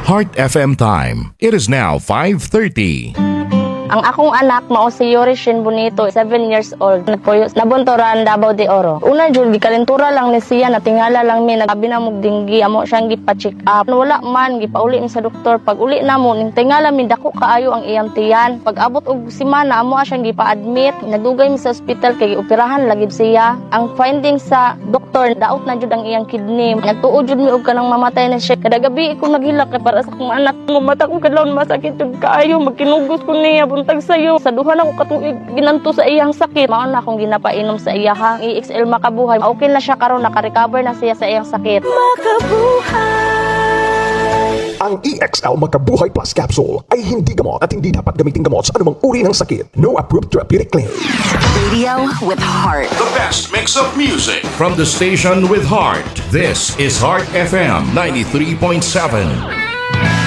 Heart FM time. It is now 5:30. Ang akong anak mao si Yorishin Bonito, 7 years old. Nagpuyo nabuntoran Davao de Oro. Una jud gikalentura lang ni siya, natingala lang mi, nagabi na mo dinggi amo siyang gipa-check up. Wala man gipauli mi sa doktor. Pag uli na mo ning tingala mi dako kaayo ang iyang tiyan. Pag abot og semana amo siyang gipa-admit. Nadugay mi sa ospital kay operahan lagib siya. Ang findings sa doktor, daot na jud ang iyang kidney. Nagtuod jud mi og kanang mamatay na siya. Kada gabi ko naghilak kay para sa akong anak. Mo mata ko kadlawon masakit jud kaayo, magkinugos ko niya buntag sayo. Sa duha na ko katuig ginanto sa iyang sakit. Mao na akong ginapainom sa iyahang EXL Makabuhay. Okay na siya karon, naka-recover na siya sa iyang sakit. Ang EXL Makabuhay Plus Capsule ay hindi gamot at hindi dapat gamitin gamot sa anumang uri ng sakit. No approved therapeutic claim. Radio with heart. The best mix of music from the station with heart. This is Heart FM 93.7.